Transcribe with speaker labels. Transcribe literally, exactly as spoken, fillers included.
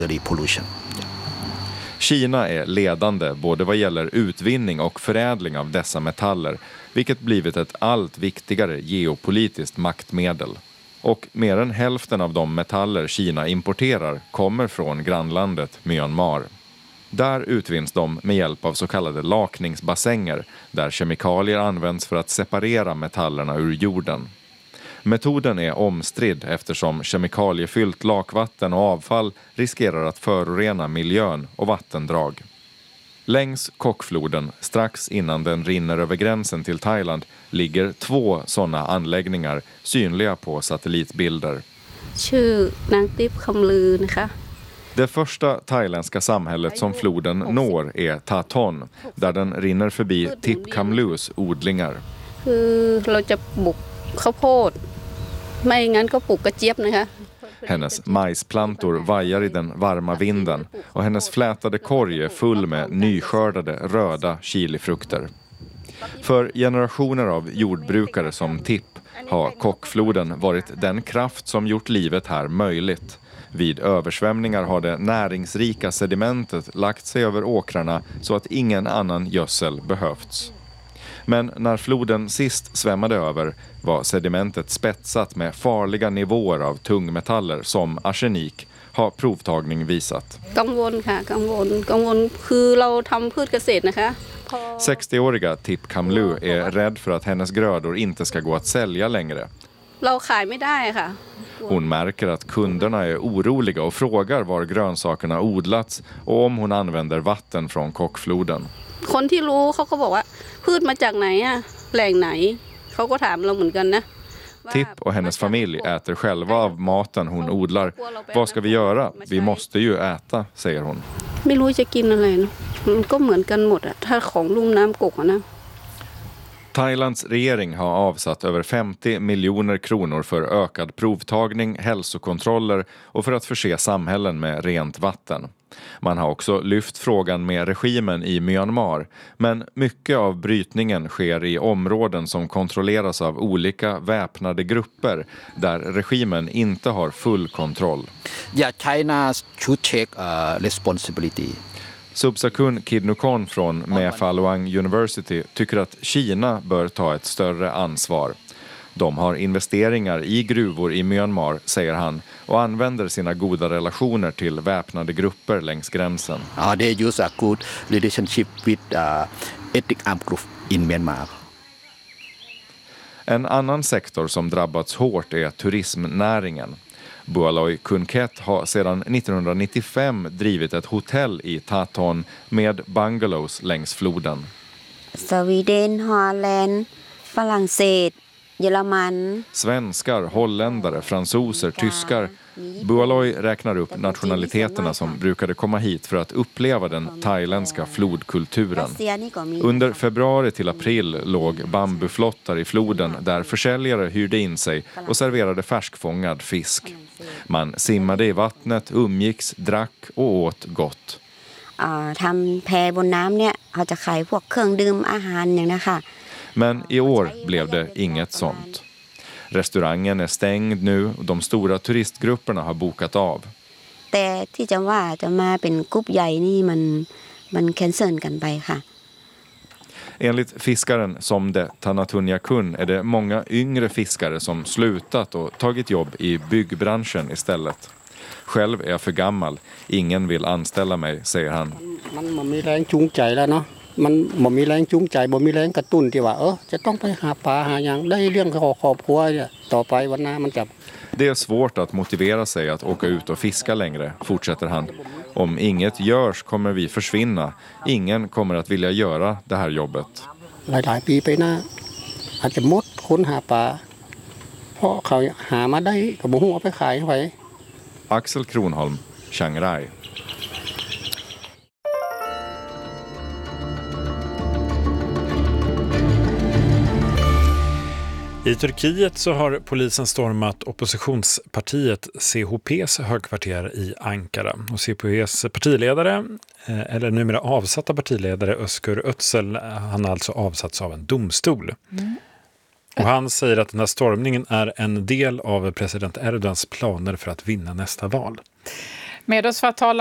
Speaker 1: pollution.
Speaker 2: Kina är ledande både vad gäller utvinning och förädling av dessa metaller, vilket blivit ett allt viktigare geopolitiskt maktmedel. Och mer än hälften av de metaller Kina importerar kommer från grannlandet Myanmar. Där utvinns de med hjälp av så kallade lakningsbassänger, där kemikalier används för att separera metallerna ur jorden. Metoden är omstridd eftersom kemikaliefyllt lakvatten och avfall riskerar att förorena miljön och vattendrag. Längs Kokfloden, strax innan den rinner över gränsen till Thailand, ligger två sådana anläggningar synliga på satellitbilder. Det första thailändska samhället som floden når är Ta Ton, där den rinner förbi Thip Kham Lus odlingar. Hennes majsplantor vajar i den varma vinden och hennes flätade korg är full med nyskördade röda chilifrukter. För generationer av jordbrukare som Tip har Kokfloden varit den kraft som gjort livet här möjligt. Vid översvämningar har det näringsrika sedimentet lagt sig över åkrarna så att ingen annan gödsel behövts. Men när floden sist svämmade över var sedimentet spetsat med farliga nivåer av tungmetaller som arsenik, har provtagning visat. sextioåriga Thip Kham Lu är rädd för att hennes grödor inte ska gå att sälja längre. Hon märker att kunderna är oroliga och frågar var grönsakerna odlats och om hon använder vatten från Kokfloden. Tip och hennes familj äter själva av maten hon odlar. Vad ska vi göra? Vi måste ju äta, säger hon. Thailands regering har avsatt över femtio miljoner kronor för ökad provtagning, hälsokontroller och för att förse samhällen med rent vatten. Man har också lyft frågan med regimen i Myanmar, men mycket av brytningen sker i områden som kontrolleras av olika väpnade grupper där regimen inte har full kontroll.
Speaker 1: Yeah, China should take uh, responsibility.
Speaker 2: Subsakun Kidnukon från Mephaluang University tycker att Kina bör ta ett större ansvar. De har investeringar i gruvor i Myanmar, säger han, och använder sina goda relationer till väpnade grupper längs gränsen.
Speaker 1: Uh, they use a good relationship with uh, ethnic armed group in Myanmar.
Speaker 2: En annan sektor som drabbats hårt är turismnäringen. Bualoy Kunket har sedan nittonhundranittiofem drivit ett hotell i Ta Ton med bungalows längs floden.
Speaker 3: Sweden, Holland, Frankrike, German.
Speaker 2: Svenskar, holländare, fransoser, tyskar. Bualoy räknar upp nationaliteterna som brukade komma hit för att uppleva den thailändska flodkulturen. Under februari till april låg bambuflottar i floden där försäljare hyrde in sig och serverade färskfångad fisk. Man simmade i vattnet, umgicks, drack och åt gott. Men i år blev det inget sånt. Restaurangen är stängd nu och de stora turistgrupperna har bokat av. Enligt fiskaren som det Tanatunya Kun är det många yngre fiskare som slutat och tagit jobb i byggbranschen istället. Själv är jag för gammal. Ingen vill anställa mig, säger han.
Speaker 4: มันบ่มีแรงจูงใจบ่มีแรงกระตุ้นที่ว่าเออจะต้องไปหาปลาหาหยังได้เรื่องครอบครัวเนี่ยต่อไปวันหน้ามันจะ
Speaker 2: Det är svårt att motivera sig att åka ut och fiska längre, fortsätter han. Om inget görs kommer vi försvinna. Ingen kommer att vilja göra det här jobbet.
Speaker 4: หลายๆปีไปหน้าอาจจะหมดคนหาปลาเพราะเขาหามาได้ก็บ่ฮู้เอาไปขายไว้
Speaker 2: Axel Kronholm, Chiang Rai.
Speaker 5: I Turkiet så har polisen stormat oppositionspartiet C H P:s högkvarter i Ankara. Och C H P:s partiledare, eller numera avsatta partiledare Özgür Özel, han har alltså avsatts av en domstol. Mm. Och han säger att den här stormningen är en del av president Erdogans planer för att vinna nästa val.
Speaker 6: Med oss för att tala